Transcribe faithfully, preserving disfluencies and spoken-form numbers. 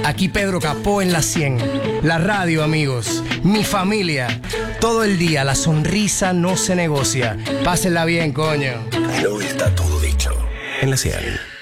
Aquí Pedro Capó en la cien. La radio, amigos. Mi familia. Todo el día la sonrisa no se negocia. Pásenla bien, coño. No está todo dicho. En la cien.